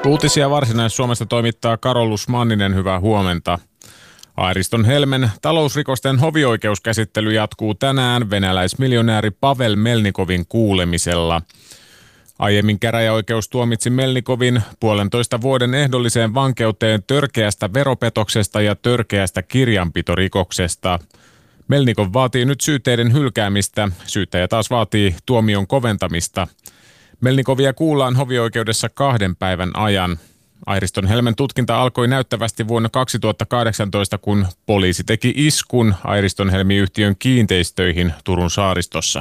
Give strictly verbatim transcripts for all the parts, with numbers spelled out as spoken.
Uutisia Varsinais-Suomesta toimittaa Karolus Manninen, hyvää huomenta. Airiston Helmen talousrikosten hovioikeuskäsittely jatkuu tänään venäläismiljonääri Pavel Melnikovin kuulemisella. Aiemmin käräjäoikeus tuomitsi Melnikovin puolentoista vuoden ehdolliseen vankeuteen törkeästä veropetoksesta ja törkeästä kirjanpitorikoksesta. Melnikov vaatii nyt syytteiden hylkäämistä, syyttäjä taas vaatii tuomion koventamista. Melnikovia kuullaan hovioikeudessa kahden päivän ajan. Airiston Helmen tutkinta alkoi näyttävästi vuonna kaksituhattakahdeksantoista, kun poliisi teki iskun Airiston Helmi-yhtiön kiinteistöihin Turun saaristossa.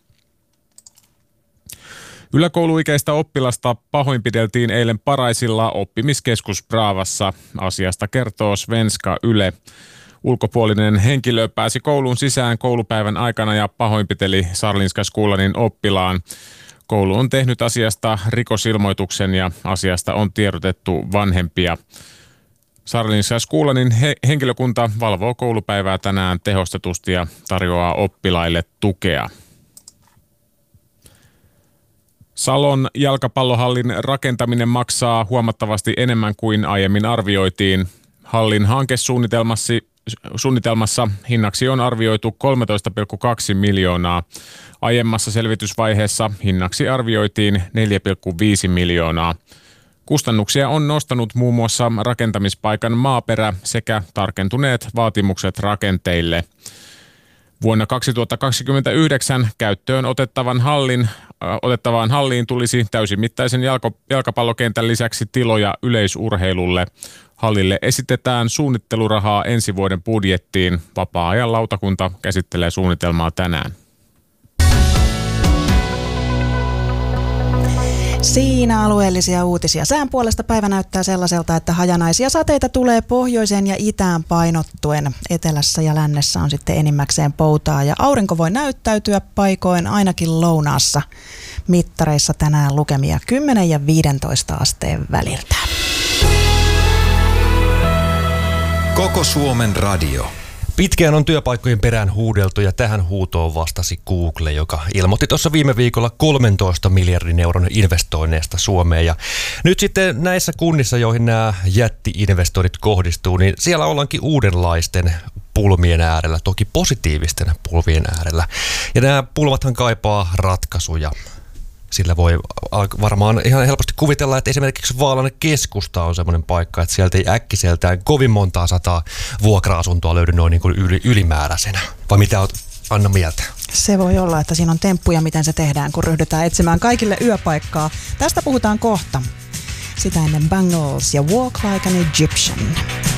Yläkouluikäistä oppilasta pahoinpideltiin eilen Paraisilla oppimiskeskus Bravassa. Asiasta kertoo Svenska Yle. Ulkopuolinen henkilö pääsi kouluun sisään koulupäivän aikana ja pahoinpiteli Sarlinska Skolanin oppilaan. Koulu on tehnyt asiasta rikosilmoituksen ja asiasta on tiedotettu vanhempia. Sarlinska Skolanin he- henkilökunta valvoo koulupäivää tänään tehostetusti ja tarjoaa oppilaille tukea. Salon jalkapallohallin rakentaminen maksaa huomattavasti enemmän kuin aiemmin arvioitiin. Hallin hankesuunnitelmassa suunnitelmassa hinnaksi on arvioitu kolmetoista pilkku kaksi miljoonaa. Aiemmassa selvitysvaiheessa hinnaksi arvioitiin neljä pilkku viisi miljoonaa. Kustannuksia on nostanut muun muassa rakentamispaikan maaperä sekä tarkentuneet vaatimukset rakenteille. Vuonna kaksituhattakaksikymmentäyhdeksän käyttöön otettavan hallin, äh, otettavaan halliin tulisi täysimittaisen jalko, jalkapallokentän lisäksi tiloja yleisurheilulle. Hallille esitetään suunnittelurahaa ensi vuoden budjettiin. Vapaa-ajan lautakunta käsittelee suunnitelmaa tänään. Siinä alueellisia uutisia. Sään puolesta päivä näyttää sellaiselta, että hajanaisia sateita tulee pohjoiseen ja itään painottuen. Etelässä ja lännessä on sitten enimmäkseen poutaa ja aurinko voi näyttäytyä paikoin ainakin lounaassa. Mittareissa tänään lukemia kymmenen ja viidentoista asteen väliltä. Koko Suomen radio. Pitkään on työpaikkojen perään huudeltu ja tähän huutoon vastasi Google, joka ilmoitti tuossa viime viikolla kolmentoista miljardin euron investoinneista Suomeen. Ja nyt sitten näissä kunnissa, joihin nämä jätti-investoinnit kohdistuu, niin siellä ollaankin uudenlaisten pulmien äärellä, toki positiivisten pulmien äärellä. Ja nämä pulmathan kaipaa ratkaisuja. Sillä voi varmaan ihan helposti kuvitella, että esimerkiksi Vaalainen keskusta on semmoinen paikka, että sieltä ei äkkiseltään kovin montaa sataa vuokra-asuntoa löydy noin niin kuin yli, ylimääräisenä. Vai mitä olet, Anna, mieltä? Se voi olla, että siinä on temppuja, miten se tehdään, kun ryhdytään etsimään kaikille yöpaikkaa. Tästä puhutaan kohta. Sitä ennen Bangles ja Walk Like an Egyptian.